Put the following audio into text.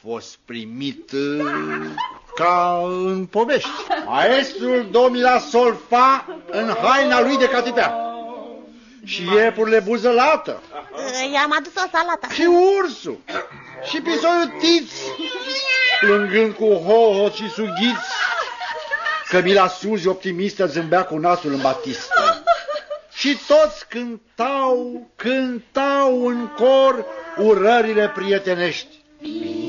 fost primit ca în povești. Maestrul Domila Solfa în haina lui de catitea. Și iepurile buzălată. I-am adus o salată. Și ursul. Și pisoiul Tiț, plângând cu hohot și sughiți. Cămila Suzi, optimistă, zâmbea cu nasul în batistă. Și toți cântau în cor urările prietenești.